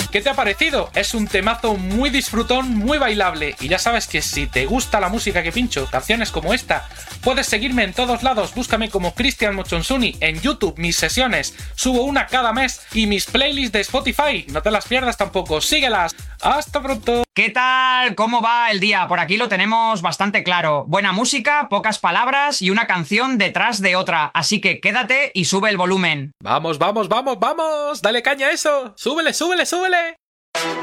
¿Qué te ha parecido? Es un temazo muy disfrutón, muy bailable. Y ya sabes que si te gusta la música que pincho, canciones como esta, puedes seguirme en todos lados. Búscame como Cristian Mochonsuni en YouTube, mis sesiones. Subo una cada mes y mis playlists de Spotify. No te las pierdas tampoco. Síguelas. ¡Hasta pronto! ¿Qué tal? ¿Cómo va el día? Por aquí lo tenemos bastante claro. Buena música, pocas palabras y una canción detrás de otra. Así que quédate y sube el volumen. ¡Vamos, vamos, vamos, vamos! ¡Dale caña a eso! ¡Súbele, súbele, súbele!